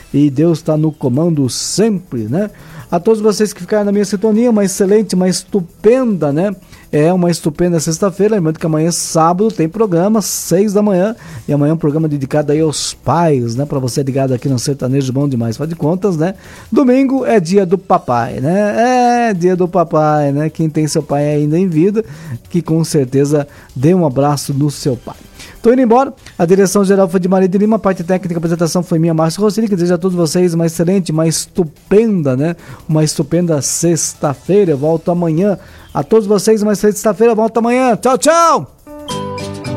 e Deus está no comando sempre, né? A todos vocês que ficaram na minha sintonia, uma excelente, uma estupenda, né? Uma estupenda sexta-feira. Lembrando que amanhã, sábado, tem programa, 6 da manhã. E amanhã é um programa dedicado aí aos pais, né? Pra você ligado aqui no Sertanejo Bom Demais. Faz de contas, né? Domingo é dia do papai, né? É dia do papai, né? Quem tem seu pai ainda em vida, que com certeza dê um abraço no seu pai. Tô indo embora. A direção geral foi de Maria de Lima, a parte técnica e apresentação foi minha, Márcio Rossini, que desejo a todos vocês uma excelente, uma estupenda, né? Uma estupenda sexta-feira. Eu volto amanhã. A todos vocês uma excelente sexta-feira. Eu volto amanhã. Tchau, tchau!